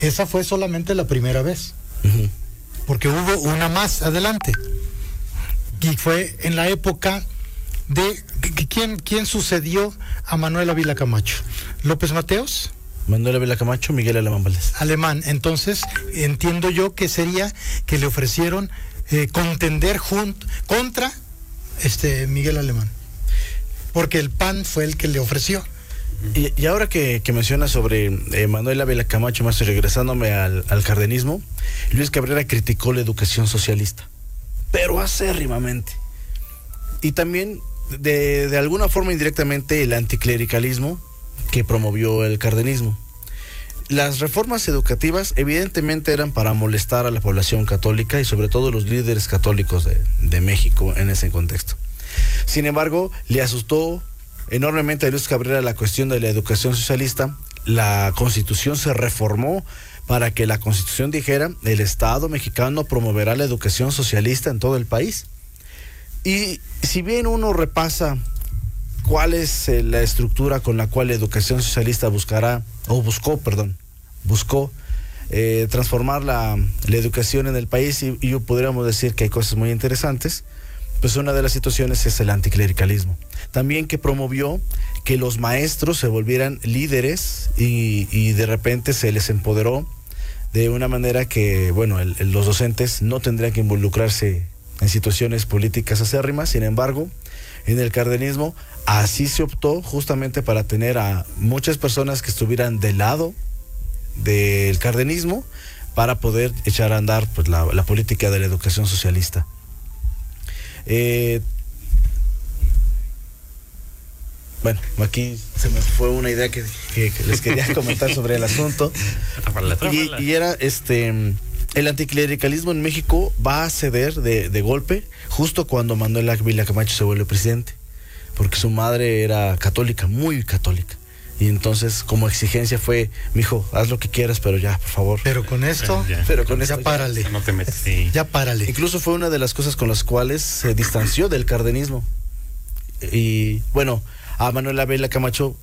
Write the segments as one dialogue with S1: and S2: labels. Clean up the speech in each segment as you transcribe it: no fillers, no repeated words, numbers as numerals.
S1: Esa fue solamente la primera vez, porque hubo una más adelante, y fue en la época de ¿quién sucedió a Manuel Ávila Camacho? ¿López Mateos?
S2: Manuel Ávila Camacho, Miguel Alemán Valdés.
S1: Alemán. Entonces entiendo yo que sería que le ofrecieron contender contra Miguel Alemán, porque el PAN fue el que le ofreció.
S2: Y ahora que mencionas sobre Manuel Ávila Camacho, más regresándome al cardenismo, Luis Cabrera criticó la educación socialista, pero acérrimamente. Y también, de alguna forma indirectamente, el anticlericalismo que promovió el cardenismo. Las reformas educativas evidentemente eran para molestar a la población católica y sobre todo los líderes católicos de México en ese contexto. Sin embargo, le asustó enormemente a Luis Cabrera la cuestión de la educación socialista. La Constitución se reformó para que la Constitución dijera: el Estado mexicano promoverá la educación socialista en todo el país. Y si bien uno repasa cuál es la estructura con la cual la educación socialista buscó transformar la educación en el país, y yo podríamos decir que hay cosas muy interesantes, pues una de las situaciones es el anticlericalismo. También que promovió que los maestros se volvieran líderes y de repente se les empoderó de una manera que, bueno, los docentes no tendrían que involucrarse en situaciones políticas acérrimas. Sin embargo, en el cardenismo así se optó, justamente para tener a muchas personas que estuvieran del lado del cardenismo para poder echar a andar pues la política de la educación socialista. Bueno, aquí se me fue una idea que les quería comentar sobre el asunto. Y era el anticlericalismo en México va a ceder de golpe justo cuando Manuel Ávila Camacho se vuelve presidente, porque su madre era católica, muy católica, y entonces como exigencia fue: mijo, haz lo que quieras, pero ya, por favor.
S1: Pero con esto, ya párale.
S3: No te metes. Sí.
S1: Ya párale.
S2: Incluso fue una de las cosas con las cuales se distanció del cardenismo. Y bueno, a Manuel Ávila Camacho,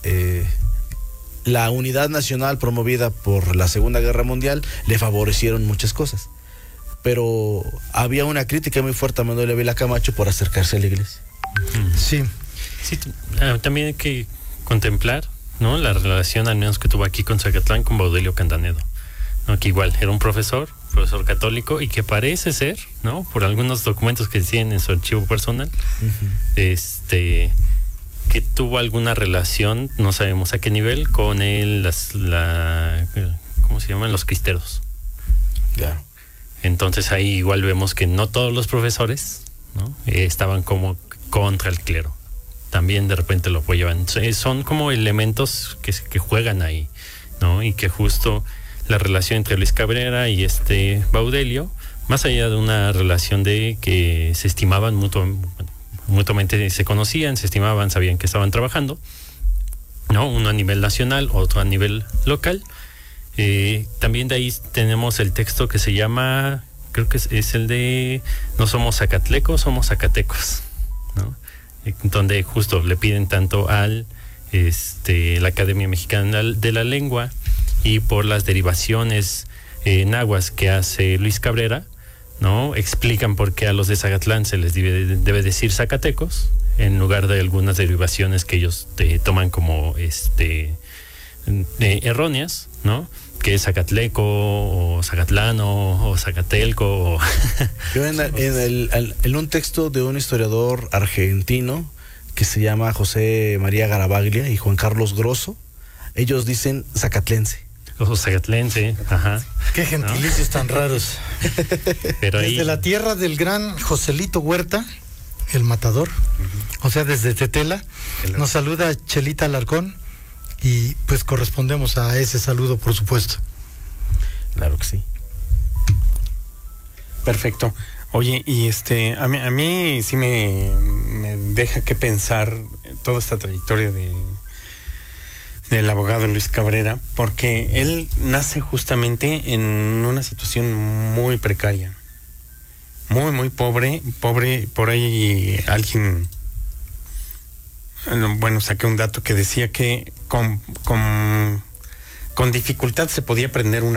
S2: la unidad nacional promovida por la Segunda Guerra Mundial le favorecieron muchas cosas, pero había una crítica muy fuerte a Manuel Ávila Camacho por acercarse a la iglesia.
S1: Sí.
S3: También hay que contemplar, ¿no?, la relación, al menos que tuvo aquí con Zacatlán, con Baudelio Candanedo, ¿no?, que igual era un profesor católico, y que parece ser, ¿no?, por algunos documentos que tiene en su archivo personal, que tuvo alguna relación, no sabemos a qué nivel, con ¿cómo se llaman? Los cristeros.
S2: Claro.
S3: Entonces ahí igual vemos que no todos los profesores, ¿no?, estaban como contra el clero. También de repente lo apoyaban. Son como elementos que juegan ahí, ¿no? Y que justo la relación entre Luis Cabrera y Baudelio, más allá de una relación de que se estimaban mutuamente, se conocían, se estimaban, sabían que estaban trabajando, ¿no?, uno a nivel nacional, otro a nivel local. También de ahí tenemos el texto que se llama, creo que es el de "No somos zacatlecos, somos zacatecos", ¿no?, donde justo le piden tanto al la Academia Mexicana de la Lengua, y por las derivaciones náhuatl que hace Luis Cabrera, ¿no?, explican por qué a los de Zacatlán se les debe decir zacatecos, en lugar de algunas derivaciones que ellos toman como erróneas, ¿no?, que es Zacatleco, o Zacatlano, o Zacatelco.
S2: Yo en un texto de un historiador argentino que se llama José María Garavaglia y Juan Carlos Grosso, ellos dicen zacatlense.
S3: O zacatlense, ajá.
S1: Qué gentilicios, ¿no?, tan raros.
S3: Pero
S1: desde la tierra del gran Joselito Huerta, el matador, o sea, desde Tetela, nos saluda Chelita Alarcón, y pues correspondemos a ese saludo, por supuesto.
S2: Claro que sí.
S4: Perfecto. Oye, y a mí sí me deja que pensar toda esta trayectoria del abogado Luis Cabrera, porque él nace justamente en una situación muy precaria, muy pobre. Por ahí alguien, bueno, saqué un dato que decía que con dificultad se podía prender una